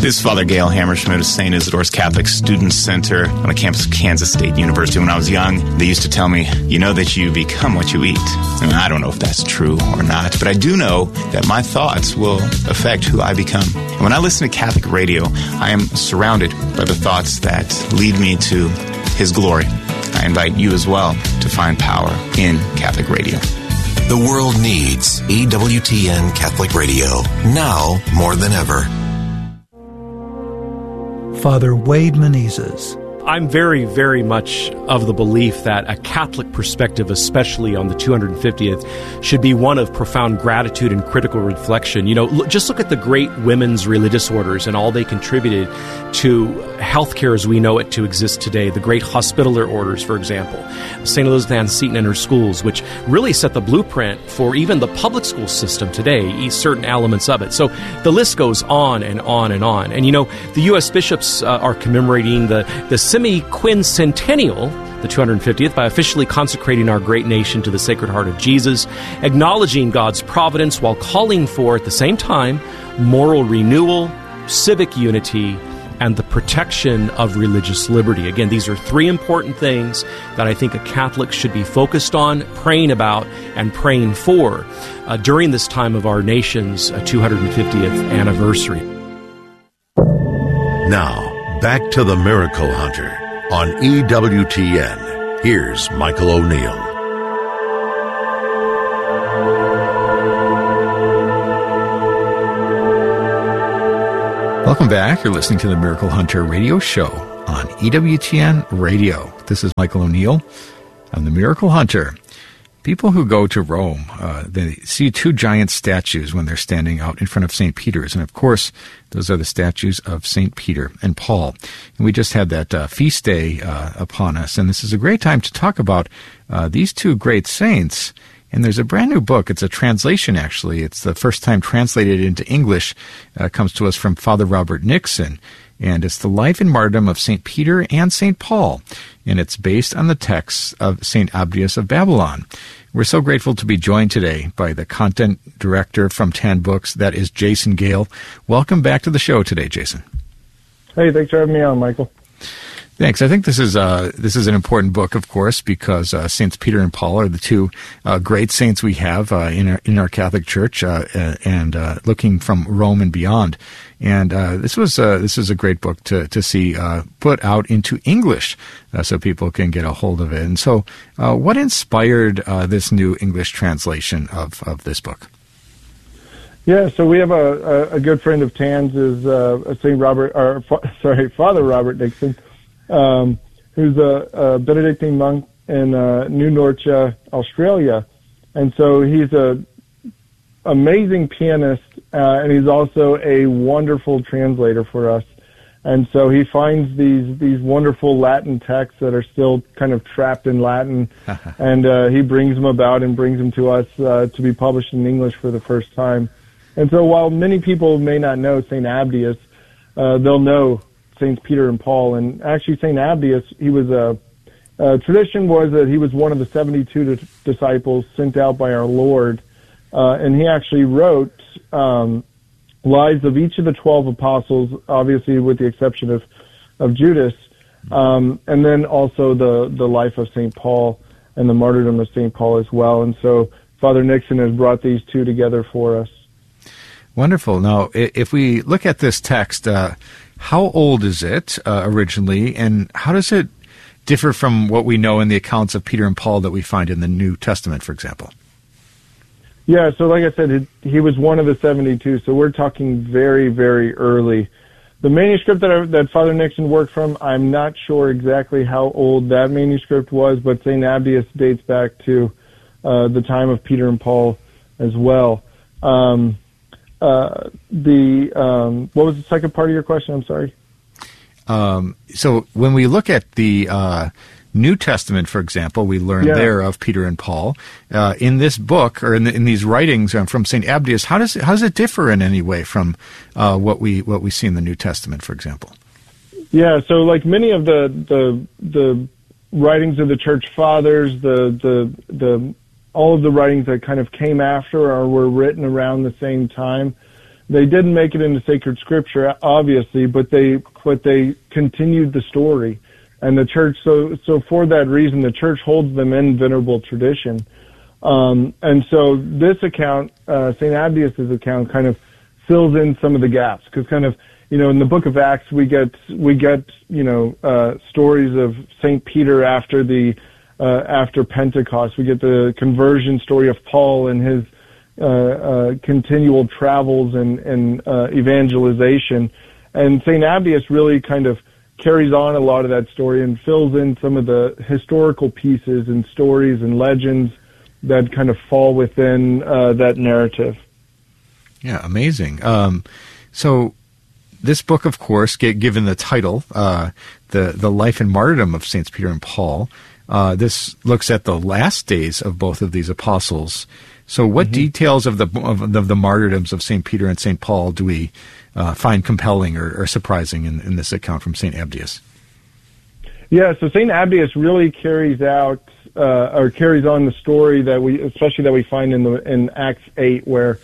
This is Father Gail Hammerschmidt of St. Isidore's Catholic Student Center on the campus of Kansas State University. When I was young, they used to tell me, you know that you become what you eat. And I don't know if that's true or not, but I do know that my thoughts will affect who I become. And when I listen to Catholic radio, I am surrounded by the thoughts that lead me to His glory. I invite you as well to find power in Catholic radio. The world needs EWTN Catholic Radio, now more than ever. Father Wade Menezes. I'm very, very much of the belief that a Catholic perspective, especially on the 250th, should be one of profound gratitude and critical reflection. You know, just look at the great women's religious orders and all they contributed to healthcare as we know it to exist today. The great hospitaller orders, for example, St. Elizabeth Ann Seton and her schools, which really set the blueprint for even the public school system today, certain elements of it. So the list goes on and on and on. And, you know, the U.S. bishops are commemorating the semi-quincentennial, the 250th, by officially consecrating our great nation to the Sacred Heart of Jesus, acknowledging God's providence while calling for, at the same time, moral renewal, civic unity, and the protection of religious liberty. Again, these are three important things that I think a Catholic should be focused on, praying about, and praying for during this time of our nation's 250th anniversary. Now, back to the Miracle Hunter on EWTN. Here's Michael O'Neill. Welcome back. You're listening to the Miracle Hunter radio show on EWTN Radio. This is Michael O'Neill. I'm the Miracle Hunter. People who go to Rome, they see two giant statues when they're standing out in front of St. Peter's. And, of course, those are the statues of St. Peter and Paul. And we just had that feast day upon us. And this is a great time to talk about these two great saints. And there's a brand new book. It's a translation, actually. It's the first time translated into English. Comes to us from Father Robert Nixon. And it's the life and martyrdom of St. Peter and St. Paul. And it's based on the texts of St. Abdias of Babylon. We're so grateful to be joined today by the content director from TAN Books, that is Jason Gale. Welcome back to the show today, Jason. Hey, thanks for having me on, Michael. Thanks. I think this is an important book, of course, because Saints Peter and Paul are the two great saints we have in our Catholic Church, and looking from Rome and beyond. And this is a great book to see put out into English, so people can get a hold of it. And so, what inspired this new English translation of this book? Yeah, so we have a good friend of Tan's is Father Robert Nixon. Who's a Benedictine monk in New Norcia, Australia. And so he's a amazing pianist, and he's also a wonderful translator for us. And so he finds these wonderful Latin texts that are still kind of trapped in Latin, and he brings them about and brings them to us to be published in English for the first time. And so while many people may not know St. Abdias, they'll know Saints Peter and Paul. And actually St. Abdias, he was tradition was that he was one of the 72 disciples sent out by our Lord, and he actually wrote lives of each of the 12 apostles, obviously with the exception of Judas, and then also the life of St. Paul and the martyrdom of St. Paul as well. And so Father Nixon has brought these two together for us. Wonderful. Now, if we look at this text, how old is it originally, and how does it differ from what we know in the accounts of Peter and Paul that we find in the New Testament, for example? Yeah, so like I said, he was one of the 72, so we're talking very, very early. The manuscript that Father Nixon worked from, I'm not sure exactly how old that manuscript was, but St. Abdias dates back to the time of Peter and Paul as well. What was the second part of your question? I'm sorry. So when we look at the New Testament, for example, we learn there of Peter and Paul. In this book, or in these writings from St. Abdias, how does it differ in any way from what we see in the New Testament, for example? Yeah, so like many of the writings of the Church Fathers, the all of the writings that kind of came after or were written around the same time, They didn't make it into sacred scripture, obviously, but they continued the story. And the church, so for that reason, the church holds them in venerable tradition. And so this account, St. Abdius' account, kind of fills in some of the gaps, because kind of, in the book of Acts, we get stories of St. Peter after Pentecost. We get the conversion story of Paul and his continual travels and evangelization. And St. Abdius really kind of carries on a lot of that story and fills in some of the historical pieces and stories and legends that kind of fall within that narrative. Yeah, amazing. So this book, of course, given the title, the life and martyrdom of Saints Peter and Paul, this looks at the last days of both of these apostles. So what details of the martyrdoms of St. Peter and St. Paul do we find compelling or surprising in this account from St. Abdius? Yeah, so St. Abdius really carries on the story that we find in Acts 8, where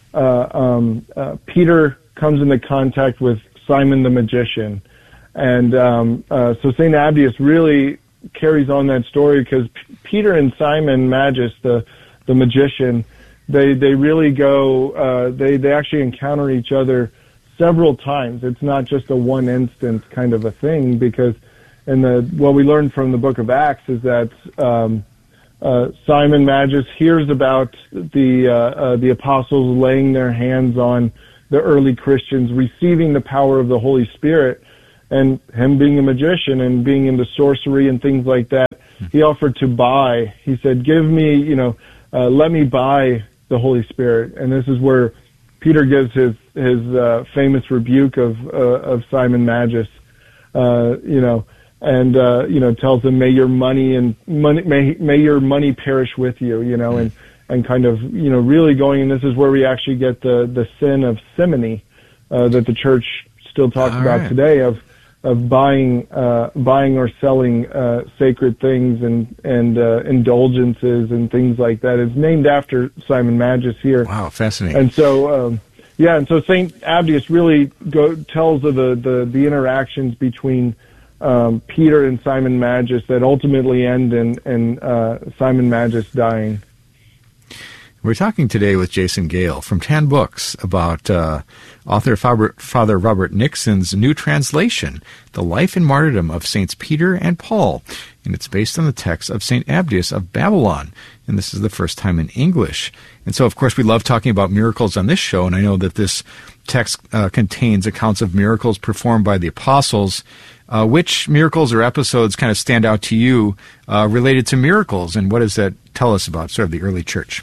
Peter comes into contact with Simon the magician. And so St. Abdius really carries on that story, because Peter and Simon Magus, the magician, they really go, they actually encounter each other several times. It's not just a one instance kind of a thing, because what we learned from the book of Acts is that Simon Magus hears about the apostles laying their hands on the early Christians, receiving the power of the Holy Spirit, and him being a magician and being into sorcery and things like that. He offered to buy. He said, "Give me, let me buy the Holy Spirit." And this is where Peter gives his famous rebuke of Simon Magus, and tells him, "May your may your money perish with you," and kind of really going. And this is where we actually get the sin of simony that the church still talks about today, of buying or selling sacred things and indulgences and things like that. It's named after Simon Magus here. Wow, fascinating. And so St. Abdius really tells of the interactions between Peter and Simon Magus that ultimately end in Simon Magus dying. We're talking today with Jason Gale from Tan Books about author Father Robert Nixon's new translation, The Life and Martyrdom of Saints Peter and Paul, and it's based on the text of St. Abdius of Babylon, and this is the first time in English. And so, of course, we love talking about miracles on this show, and I know that this text contains accounts of miracles performed by the apostles. Which miracles or episodes kind of stand out to you related to miracles, and what does that tell us about sort of the early church?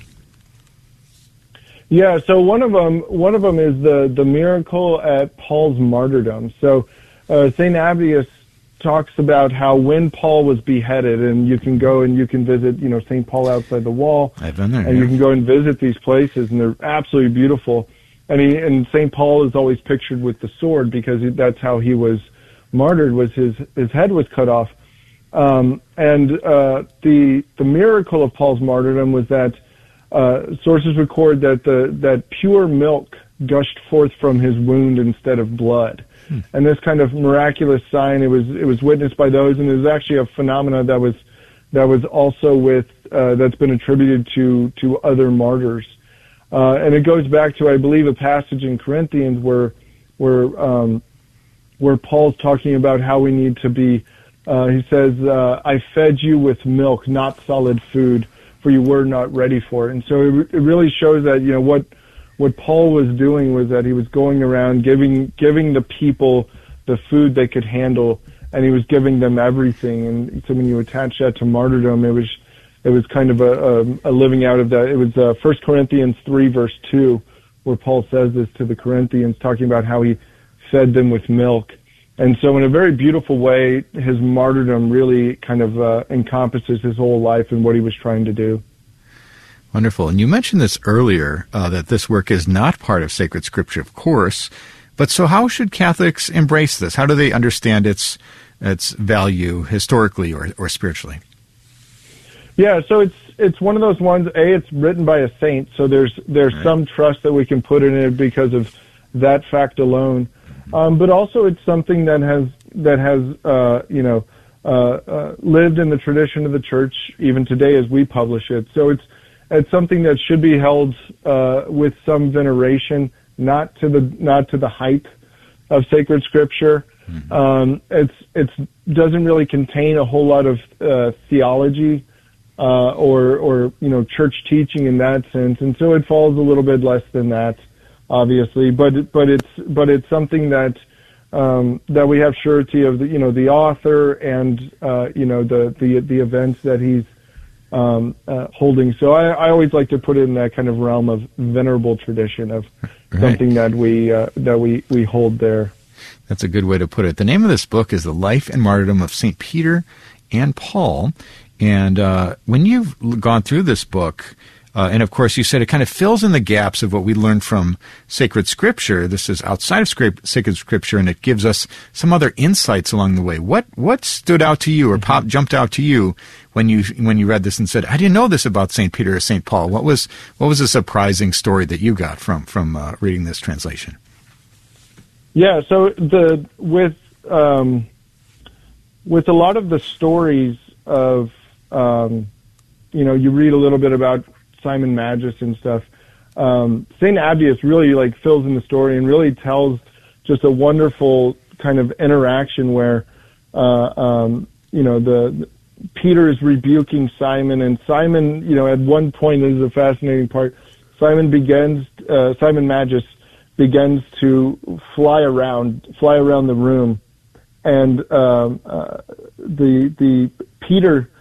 Yeah, so one of them is the miracle at Paul's martyrdom. So St. Abdius talks about how when Paul was beheaded, and you can go and you can visit, St. Paul outside the wall. I've been there. And you can go and visit these places, and they're absolutely beautiful. And St. Paul is always pictured with the sword, because that's how he was martyred, was his head was cut off. And the miracle of Paul's martyrdom was that sources record that pure milk gushed forth from his wound instead of blood. And this kind of miraculous sign, it was witnessed by those, and it was actually a phenomena that was also that's been attributed to other martyrs. And it goes back to, I believe, a passage in Corinthians where Paul's talking about how we need to be. He says, "I fed you with milk, not solid food, for you were not ready for it." And so it really shows that what Paul was doing was that he was going around giving the people the food they could handle, and he was giving them everything. And so when you attach that to martyrdom, it was kind of a living out of that. It was 1 Corinthians 3 verse 2 where Paul says this to the Corinthians, talking about how he fed them with milk. And so in a very beautiful way, his martyrdom really kind of encompasses his whole life and what he was trying to do. Wonderful. And you mentioned this earlier, that this work is not part of sacred scripture, of course. But so how should Catholics embrace this? How do they understand its value historically or spiritually? Yeah, so it's one of those ones, it's written by a saint, so there's some trust that we can put in it because of that fact alone. But also it's something that has lived in the tradition of the church even today as we publish it. So it's something that should be held with some veneration, not to the height of sacred scripture. It doesn't really contain a whole lot of theology or church teaching in that sense, and so it falls a little bit less than that, obviously. But it's something that we have surety of the author and the events that he's holding. So I always like to put it in that kind of realm of venerable tradition of something that we hold there. That's a good way to put it. The name of this book is The Life and Martyrdom of St. Peter and Paul. And when you've gone through this book, and of course you said it kind of fills in the gaps of what we learned from sacred scripture. This is outside of sacred scripture, and it gives us some other insights along the way. What stood out to you or jumped out to you when you read this and said, I didn't know this about St. Peter or St. Paul? What was a surprising story that you got from reading this translation? Yeah, so with a lot of the stories of you read a little bit about Simon Magus and stuff. St. Abdius really fills in the story and really tells just a wonderful kind of interaction where the Peter is rebuking Simon, and Simon at one point, this is a fascinating part, Simon Magus begins to fly around the room, and the Peter